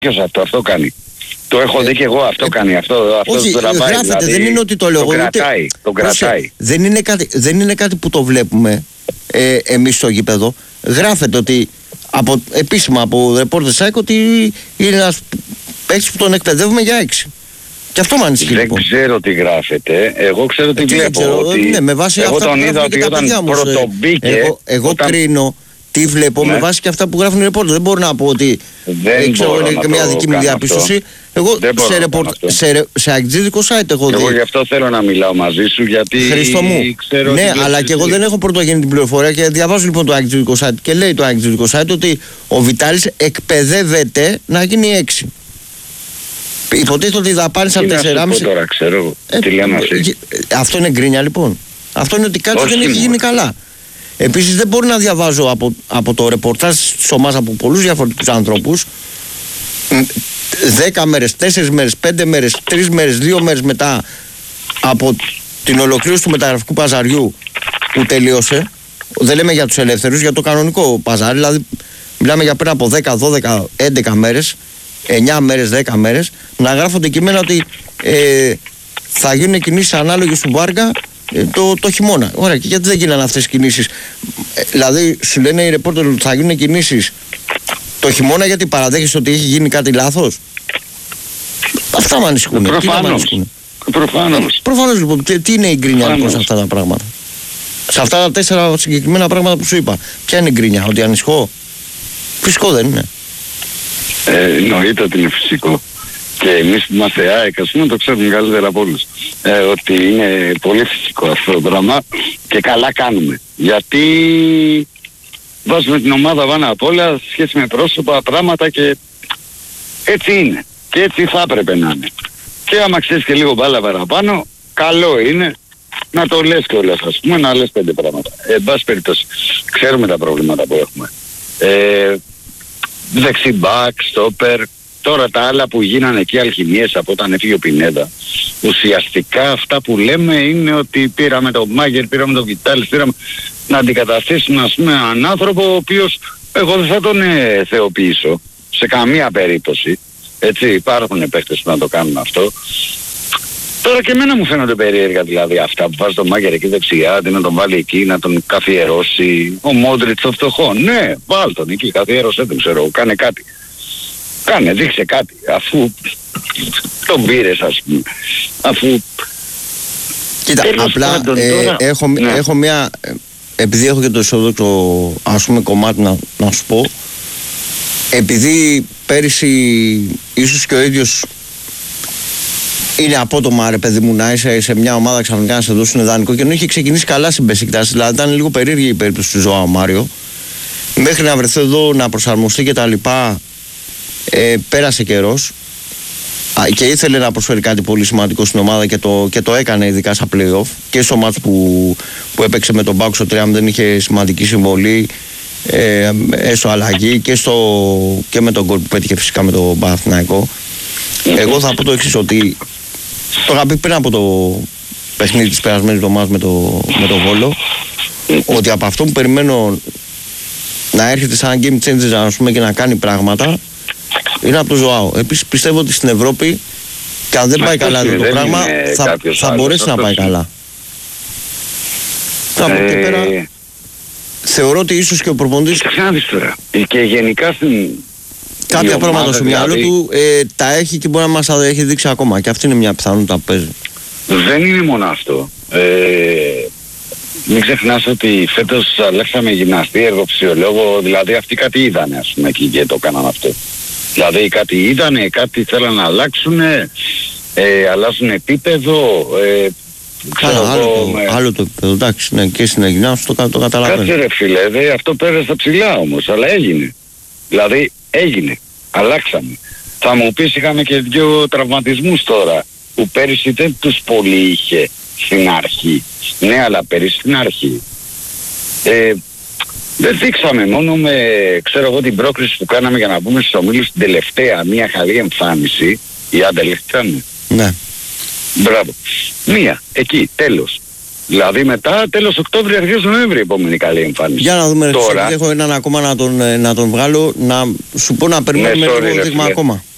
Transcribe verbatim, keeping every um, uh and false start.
Ποιος αυτό, αυτό κάνει. Το έχω δει και εγώ, αυτό ε, κάνει, αυτό, αυτό όχι, το τραβάει. Γράφεται, δηλαδή, δεν είναι ότι το λέω. Το κρατάει, το κρατάει. Δεν είναι κάτι, δεν είναι κάτι που το βλέπουμε ε, εμείς στο γήπεδο. Γράφεται ότι από, επίσημα από Reporter Site ότι είναι ένας παίκτης που τον εκπαιδεύουμε για έξι. Και αυτό με ανησυχεί. Δεν λοιπόν. ξέρω τι γράφεται. Εγώ ξέρω τι, τι βλέπω. Ξέρω, ότι ναι, με βάση εγώ αυτά τον που είδα ότι όταν πρωτομπήκε. Εγώ, εγώ όταν... κρίνω τι βλέπω ναι. με βάση και αυτά που γράφουν οι reporter. Δεν μπορώ να πω ότι δεν ξέρω, είναι και μια δική μου διαπίστωση. Αυτό. Εγώ σε, ρεπορ... σε, σε αγγλίδικο site έχω δει. Εγώ γι' αυτό θέλω να μιλάω μαζί σου, γιατί Χριστό μου. Ξέρω ναι, αλλά και εγώ δεν έχω πρωτογενή την πληροφορία και διαβάζω λοιπόν το αγγλίδικο site και λέει το αγγλίδικο site ότι ο Βιτάλης εκπαιδεύεται να γίνει έξι. Υποτίθεται ότι δαπάνης από τέσσερα κόμμα πέντε. Τώρα ξέρω, ε, τι λέμε αυτοί. Αυτό είναι γκρίνια λοιπόν. Αυτό είναι ότι κάτι δεν έχει γίνει καλά. Επίσης δεν μπορώ να διαβάζω από, από το ρεπορτάζ της ομάδας από πολλούς διαφορετικούς ανθρώπους δέκα μέρες, τέσσερις μέρες, πέντε μέρες, τρεις μέρες, δύο μέρες μετά από την ολοκλήρωση του μεταγραφικού παζαριού που τελείωσε. Δεν λέμε για τους ελεύθερους, για το κανονικό παζάρι, δηλαδή μιλάμε για πριν από δέκα, δώδεκα, έντεκα μέρες, εννιά μέρες, δέκα μέρες, να γράφονται κείμενα ότι ε, θα γίνουν κινήσεις ανάλογες του Βάργα το, το χειμώνα. Ωραία, και γιατί δεν γίνανε αυτές τις κινήσεις? Ε, δηλαδή σου λένε οι ρεπόρτερ ότι θα γίνουν κινήσεις το χειμώνα γιατί παραδέχεσαι ότι έχει γίνει κάτι λάθος? Αυτά με ανησυχούν. Προφανώς. Προφανώς. Προφανώς λοιπόν. Τι, τι είναι η γκρίνια λοιπόν σε αυτά τα πράγματα? Σε αυτά τα τέσσερα συγκεκριμένα πράγματα που σου είπα. Ποια είναι η γκρίνια? Ότι ανησυχώ? Φυσικό δεν είναι. Ε, εννοείται ότι είναι φυσικό. Και εμείς που είμαστε ΑΕΚ, ας πούμε, το ξέρουμε καλύτερα από όλους. Ε, ότι είναι πολύ φυσικό αυτό το πράγμα και καλά κάνουμε. Γιατί βάζουμε την ομάδα πάνω απ' όλα σε σχέση με πρόσωπα, πράγματα και έτσι είναι. Και έτσι θα έπρεπε να είναι. Και άμα ξέρεις και λίγο μπάλα παραπάνω, καλό είναι να το λες κιόλας, ας πούμε, να λες πέντε πράγματα. Ε, εν πάση περιπτώσει, ξέρουμε τα προβλήματα που έχουμε. Ε, δεξί μπακ, στόπερ. Τώρα τα άλλα που γίνανε εκεί αλχημίες από όταν έφυγε ο Πινέδα, ουσιαστικά αυτά που λέμε είναι ότι πήραμε τον Μάγκερ, πήραμε τον Βιτάλης, πήραμε να αντικαταστήσουμε, ας πούμε, έναν άνθρωπο ο οποίος εγώ δεν θα τον ε, θεοποιήσω σε καμία περίπτωση. Έτσι, υπάρχουν παίκτες που να το κάνουν αυτό. Τώρα και εμένα μου φαίνονται περίεργα δηλαδή αυτά που βάζει τον Μάγκερ εκεί δεξιά, αντί να τον βάλει εκεί, να τον καθιερώσει. Ο Μόντριτς το φτωχό. Ναι, βάλ τον εκεί, καθιέρωσε, δεν ξέρω, κάνε κάτι. Κάνε, δείξε κάτι, αφού τον πήρες, ας πούμε, αφού... Κοίτα, Τέλος απλά πάντων, ε, τώρα... έχω, ναι. έχω μια, επειδή έχω και το αισιόδοξο, ας πούμε, κομμάτι να, να σου πω, επειδή πέρυσι ίσως και ο ίδιος είναι απότομα, ρε παιδί μου, να είσαι σε μια ομάδα ξαφνικά να σε δώσουν δανεικό, και ενώ είχε ξεκινήσει καλά στην Μπεσικτάς, δηλαδή ήταν λίγο περίεργη η περίπτωση του Ζωάου Μάριο, μέχρι να βρεθεί εδώ να προσαρμοστεί και τα λοιπά. Ε, πέρασε καιρός και ήθελε να προσφέρει κάτι πολύ σημαντικό στην ομάδα και το, και το έκανε, ειδικά στα play-off και στο μάτς που, που έπαιξε με τον Πάουκ στο τρία μηδέν, είχε σημαντική συμβολή, ε, έστω αλλαγή και, στο, και με τον γκολ που πέτυχε φυσικά με τον Παναθηναϊκό. Εγώ θα πω το εξής, ότι το είχα πει πριν από το παιχνίδι της περασμένης εβδομάδας με το, με το Βόλο, ότι από αυτό που περιμένω να έρχεται σαν game changer, ας πούμε, και να κάνει πράγματα, είναι από το Ζωάο. Επίσης πιστεύω ότι στην Ευρώπη, και αν δεν πάει καλά αυτό το πράγμα, θα, θα μπορέσει να πάει καλά. Ε... Από εκεί πέρα θεωρώ ότι ίσως και ο προπονητής και γενικά στην... κάποια πράγματα στο μυαλό δηλαδή... του ε, τα έχει και μπορεί να μας τα έχει δείξει ακόμα. Και αυτή είναι μια πιθανότητα που παίζει. Δεν είναι μόνο αυτό. Ε, μην ξεχνάς ότι φέτος αλλάξαμε γυμναστή, εργοψιολόγο, δηλαδή αυτοί κάτι είδανε, ας πούμε, εκεί και το κάναν αυτό. Δηλαδή κάτι είδανε, κάτι θέλαν να αλλάξουν, ε, αλλάζουν επίπεδο, ε, ξέρω άλλο, εγώ, το, με... άλλο το επίπεδο, εντάξει, ναι, και στην Αγινά σου το, το καταλαβαίνω. Κάτσε ρε φίλε, δε, αυτό πέρασε στα ψηλά όμως, αλλά έγινε. Δηλαδή έγινε, αλλάξαμε. Θα μου πεις, είχαμε και δύο τραυματισμούς τώρα, που πέρυσι δεν τους πολύ είχε στην αρχή. Ναι, αλλά πέρυσι στην αρχή. Ε, δεν δείξαμε μόνο με, ξέρω εγώ, την πρόκριση που κάναμε για να μπούμε στους ομίλους στην τελευταία, μια καλή εμφάνιση. Η Άντελεχτ ήταν. Ναι. Μπράβο. Μία, εκεί, τέλος. Δηλαδή μετά τέλος Οκτώβρη, αρχές Νοέμβρη, επόμενη καλή εμφάνιση. Για να δούμε, τώρα. Έχω έναν ακόμα να τον, να τον βγάλω, να σου πω να περιμένουμε ναι, sorry, λίγο δείγμα ακόμα.